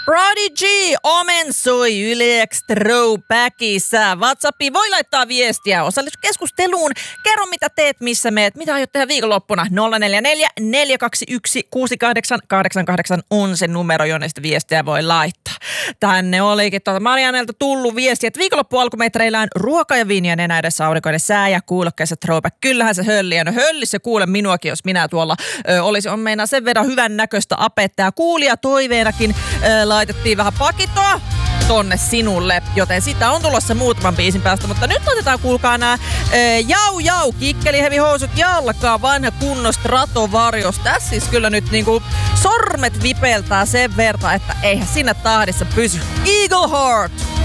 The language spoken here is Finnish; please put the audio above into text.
Prodigy omensoi Yle X Throwbackissa. WhatsAppiin voi laittaa viestiä, osallistu keskusteluun. Kerro mitä teet, missä meet, mitä aiot tehdä viikonloppuna. 044 421 6888 on se numero, jonne sitä viestiä voi laittaa. Tänne olikin Marianelta tullut viesti, että viikonloppualkumetreillään ruoka ja viiniä nenä edessä, aurinkoinen sää ja kuulokkeessa throwback. Kyllähän se hölliä. No höllissä kuule minuakin, jos minä tuolla on meinaa sen verran hyvän näköistä apetta. Ja kuulija toiveenakin laitettiin vähän pakitoa tonne sinulle, joten sitä on tulossa muutaman biisin päästä, mutta nyt otetaan kuulkaa nää Jau kikkelihevihousut jalkaa vanha kunnon Stratovarius. Tässä siis kyllä nyt niinku sormet vipeltää sen verran, että eihän siinä tahdissa pysy. Eagle Heart!